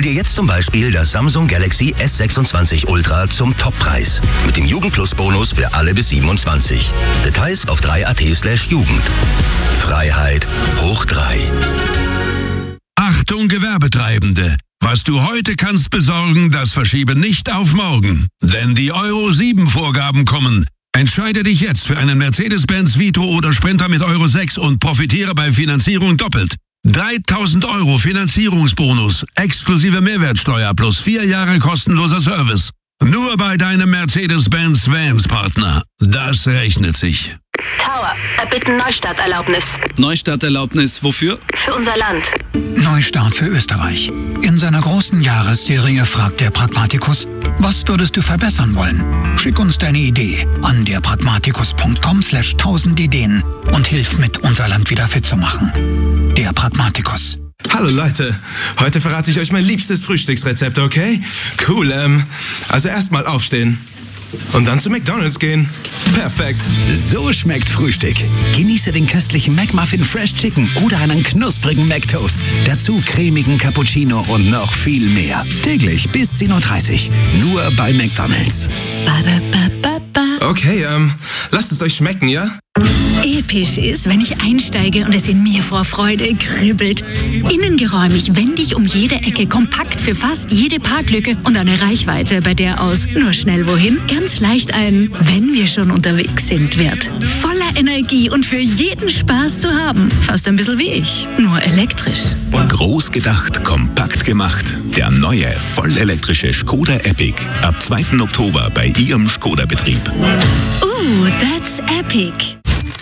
Hol dir jetzt zum Beispiel das Samsung Galaxy S26 Ultra zum Toppreis. Mit dem Jugendplus-Bonus für alle bis 27. Details auf 3.at/Jugend. Freiheit hoch 3. Achtung Gewerbetreibende! Was du heute kannst besorgen, das verschiebe nicht auf morgen. Denn die Euro 7 Vorgaben kommen. Entscheide dich jetzt für einen Mercedes-Benz Vito oder Sprinter mit Euro 6 und profitiere bei Finanzierung doppelt. 3.000 € Finanzierungsbonus, exklusive Mehrwertsteuer plus 4 Jahre kostenloser Service. Nur bei deinem Mercedes-Benz Vans Partner. Das rechnet sich. Tower, erbitten Neustarterlaubnis. Neustarterlaubnis wofür? Für unser Land. Neustart für Österreich. In seiner großen Jahresserie fragt der Pragmatikus, was würdest du verbessern wollen? Schick uns deine Idee an derpragmatikus.com/1000 Ideen und hilf mit, unser Land wieder fit zu machen. Der Pragmatikus. Hallo Leute, heute verrate ich euch mein liebstes Frühstücksrezept, okay? Cool, also erstmal aufstehen und dann zu McDonald's gehen. Perfekt. So schmeckt Frühstück. Genieße den köstlichen McMuffin Fresh Chicken oder einen knusprigen McToast. Dazu cremigen Cappuccino und noch viel mehr. Täglich bis 10:30 Uhr. Nur bei McDonald's. Okay, lasst es euch schmecken, ja? Episch ist, wenn ich einsteige und es in mir vor Freude kribbelt. Innengeräumig, wendig um jede Ecke, kompakt für fast jede Parklücke und eine Reichweite, bei der aus nur schnell wohin ganz leicht ein wenn wir schon unterwegs sind wird. Voller Energie und für jeden Spaß zu haben. Fast ein bisschen wie ich, nur elektrisch. Groß gedacht, kompakt gemacht. Der neue, vollelektrische Skoda Epic. Ab 2. Oktober bei Ihrem Skoda-Betrieb. That's epic.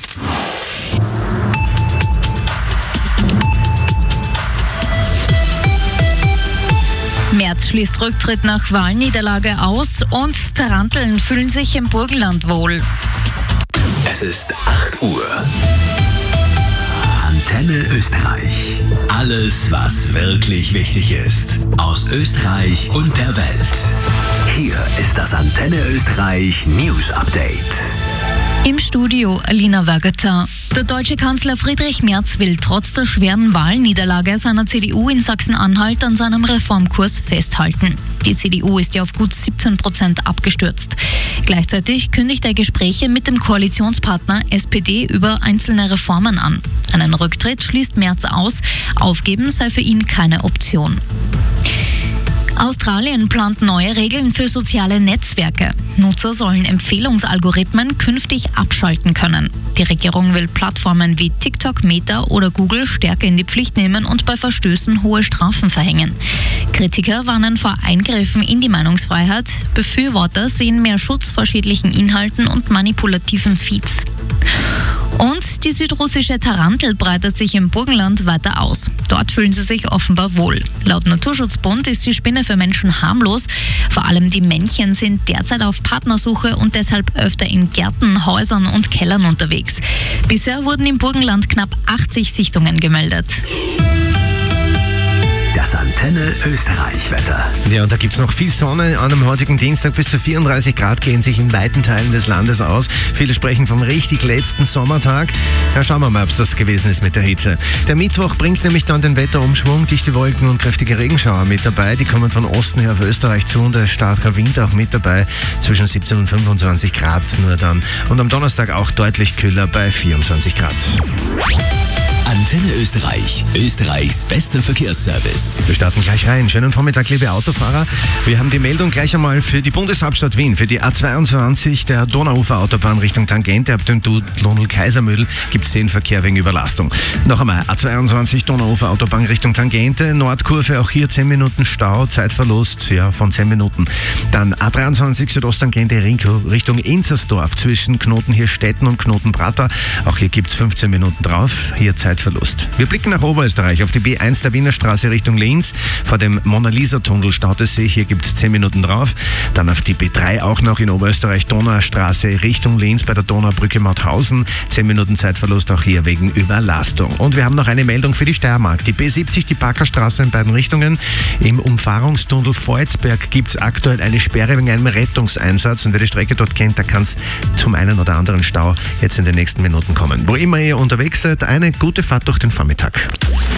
Merz schließt Rücktritt nach Wahlniederlage aus und Taranteln fühlen sich im Burgenland wohl. Es ist 8 Uhr. Antenne Österreich. Alles, was wirklich wichtig ist. Aus Österreich und der Welt. Hier ist das Antenne Österreich News Update. Im Studio Alina Wagata. Der deutsche Kanzler Friedrich Merz will trotz der schweren Wahlniederlage seiner CDU in Sachsen-Anhalt an seinem Reformkurs festhalten. Die CDU ist ja auf gut 17% abgestürzt. Gleichzeitig kündigt er Gespräche mit dem Koalitionspartner SPD über einzelne Reformen an. Einen Rücktritt schließt Merz aus. Aufgeben sei für ihn keine Option. Australien plant neue Regeln für soziale Netzwerke. Nutzer sollen Empfehlungsalgorithmen künftig abschalten können. Die Regierung will Plattformen wie TikTok, Meta oder Google stärker in die Pflicht nehmen und bei Verstößen hohe Strafen verhängen. Kritiker warnen vor Eingriffen in die Meinungsfreiheit. Befürworter sehen mehr Schutz vor schädlichen Inhalten und manipulativen Feeds. Und die südrussische Tarantel breitet sich im Burgenland weiter aus. Dort fühlen sie sich offenbar wohl. Laut Naturschutzbund ist die Spinne für Menschen harmlos. Vor allem die Männchen sind derzeit auf Partnersuche und deshalb öfter in Gärten, Häusern und Kellern unterwegs. Bisher wurden im Burgenland knapp 80 Sichtungen gemeldet. Das Antenne Österreich-Wetter. Ja, und da gibt es noch viel Sonne an einem heutigen Dienstag. Bis zu 34 Grad gehen sich in weiten Teilen des Landes aus. Viele sprechen vom richtig letzten Sommertag. Ja, schauen wir mal, ob es das gewesen ist mit der Hitze. Der Mittwoch bringt nämlich dann den Wetterumschwung. Dichte Wolken und kräftige Regenschauer mit dabei. Die kommen von Osten her auf Österreich zu und der starke Wind auch mit dabei. Zwischen 17 und 25 Grad nur dann. Und am Donnerstag auch deutlich kühler bei 24 Grad. Antenne Österreich, Österreichs bester Verkehrsservice. Wir starten gleich rein. Schönen Vormittag, liebe Autofahrer. Wir haben die Meldung gleich einmal für die Bundeshauptstadt Wien, für die A22 der Donauuferautobahn Richtung Tangente. Ab dem Tunnel Kaisermühl gibt es Verkehr wegen Überlastung. Noch einmal, A22 Donauuferautobahn Richtung Tangente, Nordkurve, auch hier 10 Minuten Stau, Zeitverlust von 10 Minuten. Dann A23 Südosttangente Richtung Inzersdorf zwischen Knotenhirstetten und Knotenbratter. Auch hier gibt es 15 Minuten drauf, hier Zeitverlust. Wir blicken nach Oberösterreich auf die B1 der Wiener Straße Richtung Linz. Vor dem Mona-Lisa-Tunnel staut es sich. Hier gibt es 10 Minuten drauf. Dann auf die B3 auch noch in Oberösterreich Donaustraße Richtung Linz bei der Donaubrücke Mauthausen. 10 Minuten Zeitverlust auch hier wegen Überlastung. Und wir haben noch eine Meldung für die Steiermark. Die B70, die Parkerstraße in beiden Richtungen. Im Umfahrungstunnel Volzberg gibt es aktuell eine Sperre wegen einem Rettungseinsatz. Und wer die Strecke dort kennt, da kann es zum einen oder anderen Stau jetzt in den nächsten Minuten kommen. Wo immer ihr unterwegs seid, eine gute Fahrt durch den Vormittag.